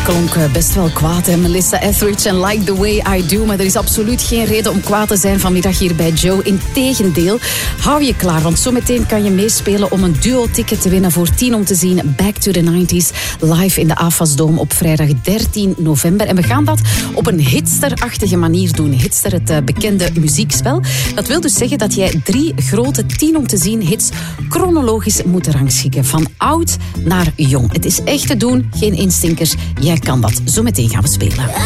Klonk best wel kwaad, hè? Melissa Etheridge en Like the Way I Do. Maar er is absoluut geen reden om kwaad te zijn vanmiddag hier bij Joe. Integendeel, hou je klaar, want zometeen kan je meespelen om een duo-ticket te winnen voor 10 om te zien Back to the 90s live in de AFAS Dome op vrijdag 13 november. En we gaan dat op een hitster-achtige manier doen. Hitster, het bekende muziekspel. Dat wil dus zeggen dat jij 3 grote 10 om te zien hits chronologisch moet rangschikken. Van oud naar jong. Het is echt te doen, geen instinkers. Jij kan dat. Zometeen gaan we spelen.